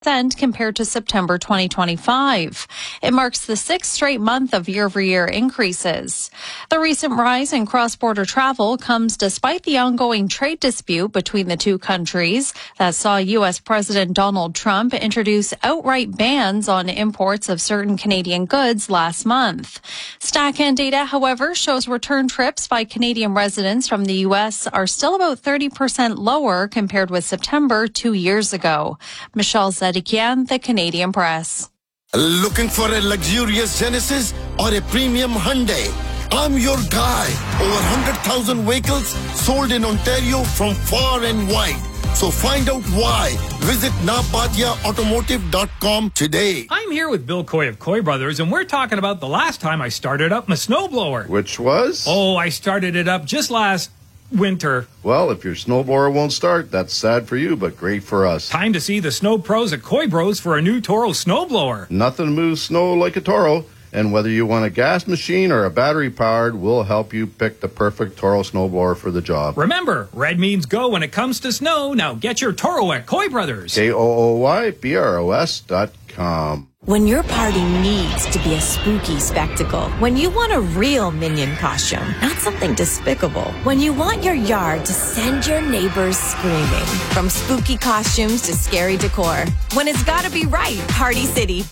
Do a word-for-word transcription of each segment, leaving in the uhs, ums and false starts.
compared to September twenty twenty-five. It marks the sixth straight month of year-over-year increases. The recent rise in cross-border travel comes despite the ongoing trade dispute between the two countries that saw U S President Donald Trump introduce outright bans on imports of certain Canadian goods last month. StatCan data, however, shows return trips by Canadian residents from the U S are still about thirty percent lower compared with September two years ago. Michelle Zedikian, The Canadian Press. Looking for a luxurious Genesis or a premium Hyundai? I'm your guy. Over one hundred thousand vehicles sold in Ontario from far and wide. So find out why. Visit napadia automotive dot com today. I'm here with Bill Coy of Coy Brothers, and we're talking about the last time I started up my snowblower. Which was? Oh, I started it up just last winter. Well, if your snowblower won't start, that's sad for you, but great for us. Time to see the snow pros at Coy Bros for a new Toro snowblower. Nothing moves snow like a Toro. And whether you want a gas machine or a battery-powered, we'll help you pick the perfect Toro snowblower for the job. Remember, red means go when it comes to snow. Now get your Toro at Coy Brothers. K O O Y B R O S dot com. When your party needs to be a spooky spectacle, when you want a real Minion costume, not something despicable, when you want your yard to send your neighbors screaming, from spooky costumes to scary decor, when it's gotta be right, Party City.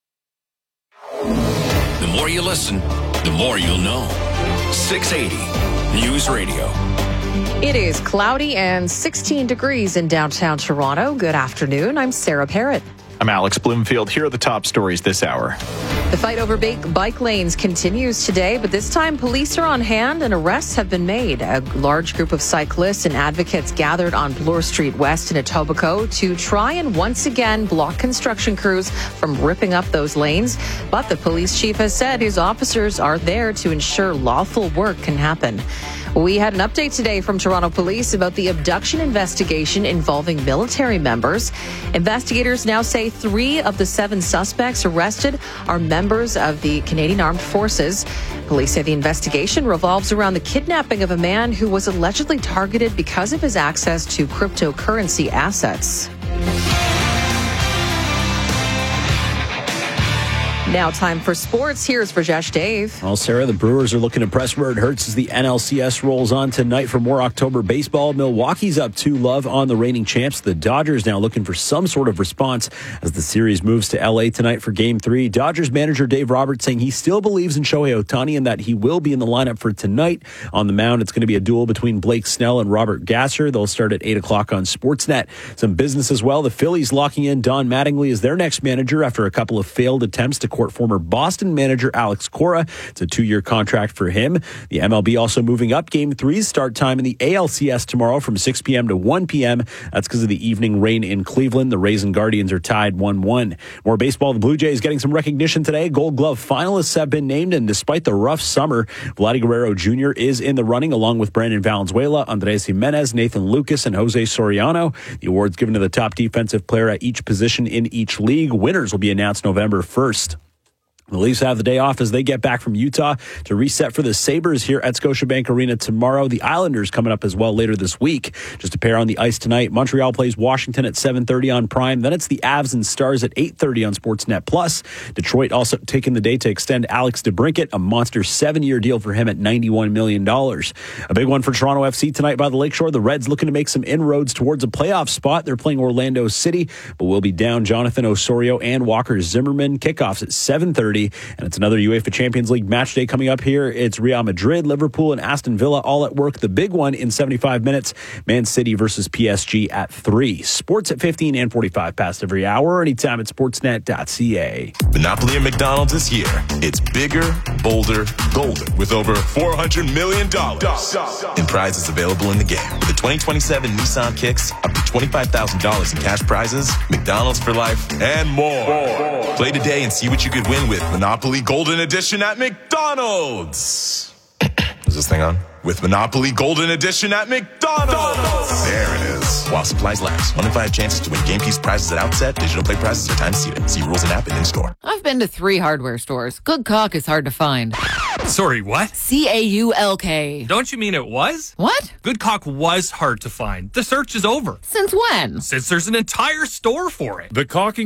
The more you listen, the more you'll know. six eighty News Radio. It is cloudy and sixteen degrees in downtown Toronto. Good afternoon. I'm Sarah Parrott. I'm Alex Bloomfield. Here are the top stories this hour. The fight over big bike lanes continues today, but this time police are on hand and arrests have been made. A large group of cyclists and advocates gathered on Bloor Street West in Etobicoke to try and once again block construction crews from ripping up those lanes. But the police chief has said his officers are there to ensure lawful work can happen. We had an update today from Toronto Police about the abduction investigation involving military members. Investigators now say three of the seven suspects arrested are members of the Canadian Armed Forces. Police say the investigation revolves around the kidnapping of a man who was allegedly targeted because of his access to cryptocurrency assets. Now time for sports. Here's Rajesh Dave. Well, Sarah, the Brewers are looking to press where it hurts as the N L C S rolls on tonight for more October baseball. Milwaukee's up two love on the reigning champs. The Dodgers now looking for some sort of response as the series moves to L A tonight for Game three. Dodgers manager Dave Roberts saying he still believes in Shohei Ohtani and that he will be in the lineup for tonight. On the mound, it's going to be a duel between Blake Snell and Robert Gasser. They'll start at eight o'clock on Sportsnet. Some business as well. The Phillies locking in Don Mattingly as their next manager after a couple of failed attempts to court former Boston manager Alex Cora. It's a two-year contract for him. The M L B also moving up Game three's start time in the A L C S tomorrow from six p.m. to one p.m. That's because of the evening rain in Cleveland. The Rays and Guardians are tied one one. More baseball. The Blue Jays getting some recognition today. Gold Glove finalists have been named, and despite the rough summer, Vladdy Guerrero Junior is in the running along with Brandon Valenzuela, Andres Jimenez, Nathan Lucas, and Jose Soriano. The award's given to the top defensive player at each position in each league. Winners will be announced November first. The Leafs have the day off as they get back from Utah to reset for the Sabres here at Scotiabank Arena tomorrow. The Islanders coming up as well later this week. Just a pair on the ice tonight. Montreal plays Washington at seven thirty on Prime. Then it's the Avs and Stars at eight thirty on Sportsnet Plus. Detroit also taking the day to extend Alex DeBrincat, a monster seven-year deal for him at ninety-one million dollars. A big one for Toronto F C tonight by the Lakeshore. The Reds looking to make some inroads towards a playoff spot. They're playing Orlando City, but will be down Jonathan Osorio and Walker Zimmerman. Kickoffs at seven thirty. And it's another UEFA Champions League match day coming up here. It's Real Madrid, Liverpool, and Aston Villa all at work. The big one in seventy-five minutes, Man City versus P S G at three. Sports at fifteen and forty-five past every hour. Anytime at sportsnet dot c a. Monopoly at McDonald's is here. It's bigger, bolder, golden with over four hundred million dollars in prizes available in the game. With the twenty twenty-seven Nissan Kicks, up to twenty-five thousand dollars in cash prizes, McDonald's for life, and more. more. Play today and see what you could win with Monopoly Golden Edition at McDonald's. Is this thing on? With Monopoly Golden Edition at McDonald's. There it is. While supplies last. One in five chances to win game piece prizes at outset. Digital play prizes are time seated. See rules and app and in store. I've been to three hardware stores. Good cock is hard to find. Sorry, what? C A U L K. Don't you mean it was? What? Good Caulk was hard to find. The search is over. Since when? Since there's an entire store for it. The caulking